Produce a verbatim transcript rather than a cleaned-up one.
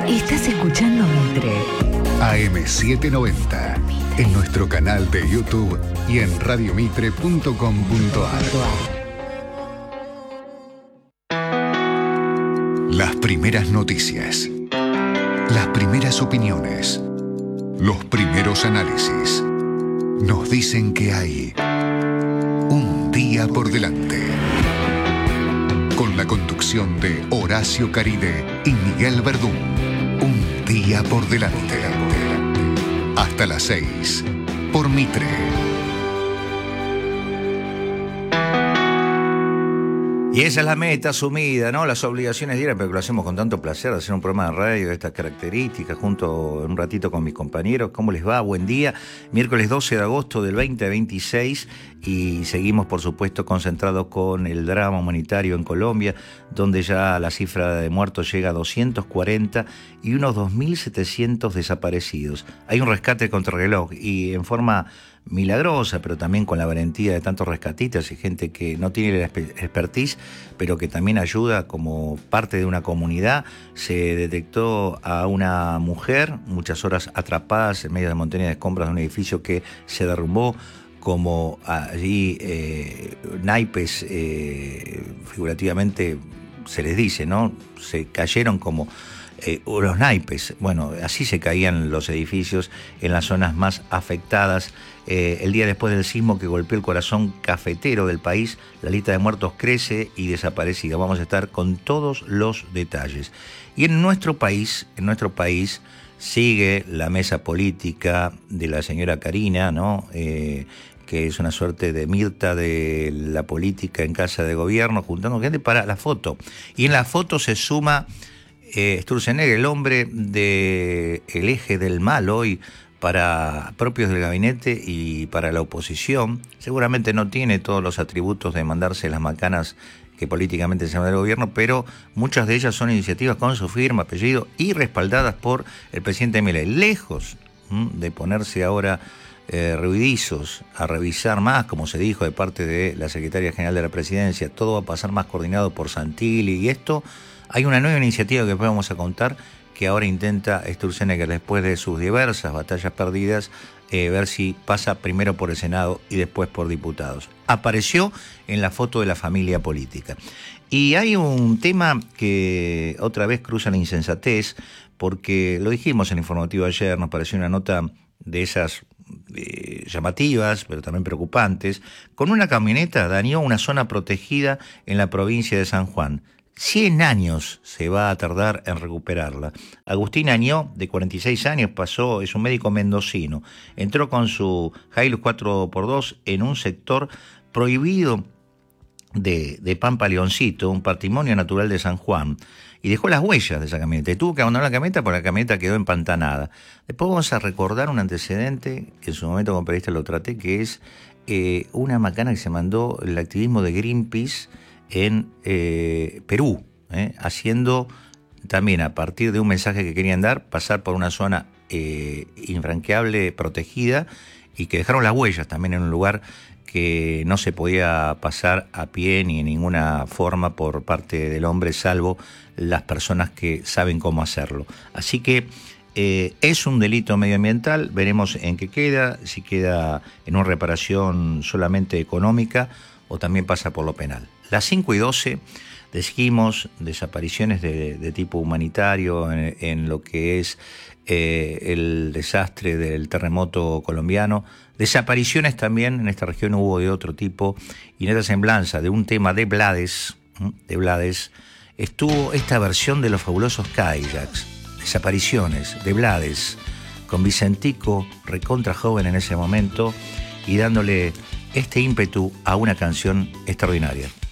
Estás escuchando Mitre. A M setecientos noventa, en nuestro canal de YouTube y en radio mitre punto com punto a r. Las primeras noticias, las primeras opiniones, los primeros análisis, nos dicen que hay un día por delante. Con la conducción de Horacio Caride y Miguel Verdún. Un día por delante. Hasta las seis, por Mitre. Y esa es la meta asumida, ¿no? Las obligaciones diarias, pero que lo hacemos con tanto placer, de hacer un programa de radio de estas características, junto un ratito con mis compañeros. ¿Cómo les va? Buen día. Miércoles doce de agosto del veinte veintiséis y seguimos, por supuesto, concentrados con el drama humanitario en Colombia, donde ya la cifra de muertos llega a doscientos cuarenta y unos dos mil setecientos desaparecidos. Hay un rescate contrarreloj y en forma milagrosa, pero también con la valentía de tantos rescatistas y gente que no tiene la expertise, pero que también ayuda como parte de una comunidad. Se detectó a una mujer muchas horas atrapadas en medio de montañas de escombros de un edificio que se derrumbó, como allí eh, naipes, eh, figurativamente se les dice, ¿no? Se cayeron como Eh, los naipes. Bueno, así se caían los edificios en las zonas más afectadas. Eh, el día después del sismo que golpeó el corazón cafetero del país, la lista de muertos crece y desaparecidos. Vamos a estar con todos los detalles. Y en nuestro país, en nuestro país sigue la mesa política de la señora Karina, ¿no? Eh, que es una suerte de Mirta de la política en casa de gobierno, juntando gente para la foto. Y en la foto se suma Eh, Sturzenegger, el hombre del eje del mal hoy para propios del gabinete y para la oposición. Seguramente no tiene todos los atributos de mandarse las macanas que políticamente se llama del gobierno, pero muchas de ellas son iniciativas con su firma, apellido y respaldadas por el presidente Milei. Lejos ¿m? de ponerse ahora eh, ruidizos a revisar más, como se dijo de parte de la secretaria general de la presidencia, todo va a pasar más coordinado por Santilli y esto. Hay una nueva iniciativa que después vamos a contar que ahora intenta Sturzenegger, después de sus diversas batallas perdidas, eh, ver si pasa primero por el Senado y después por diputados. Apareció en la foto de la familia política. Y hay un tema que otra vez cruza la insensatez, porque lo dijimos en el informativo ayer, nos pareció una nota de esas eh, llamativas, pero también preocupantes. Con una camioneta dañó una zona protegida en la provincia de San Juan. Cien años se va a tardar en recuperarla. Agustín Añó, de cuarenta y seis años, pasó, es un médico mendocino. Entró con su Hilux cuatro por dos en un sector prohibido de, de Pampa Leoncito, un patrimonio natural de San Juan, y dejó las huellas de esa camioneta. Y tuvo que abandonar la camioneta porque la camioneta quedó empantanada. Después vamos a recordar un antecedente, que en su momento como periodista lo traté, que es eh, una macana que se mandó el activismo de Greenpeace en eh, Perú, eh, haciendo también a partir de un mensaje que querían dar, pasar por una zona eh, infranqueable, protegida, y que dejaron las huellas también en un lugar que no se podía pasar a pie ni en ninguna forma por parte del hombre, salvo las personas que saben cómo hacerlo. Así que eh, es un delito medioambiental, veremos en qué queda, si queda en una reparación solamente económica o también pasa por lo penal. Las cinco y doce dijimos desapariciones de, de tipo humanitario en, en lo que es eh, el desastre del terremoto colombiano. Desapariciones también en esta región hubo de otro tipo, y en esta semblanza de un tema de Blades, de Blades, estuvo esta versión de los fabulosos Cadillacs, desapariciones de Blades, con Vicentico, recontra joven en ese momento, y dándole este ímpetu a una canción extraordinaria.